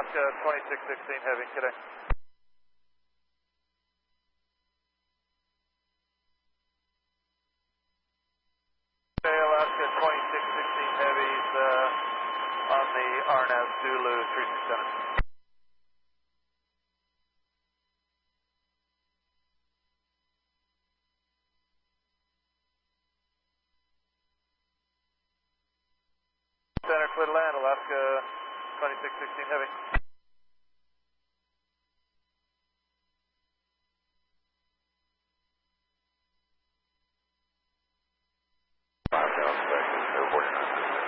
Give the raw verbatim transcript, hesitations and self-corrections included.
Alaska twenty-six sixteen Heavy, today. Okay, Alaska twenty-six sixteen Heavy's uh, on the R N A V Zulu three six seven. Center, clear to land, Alaska twenty-six sixteen Heavy.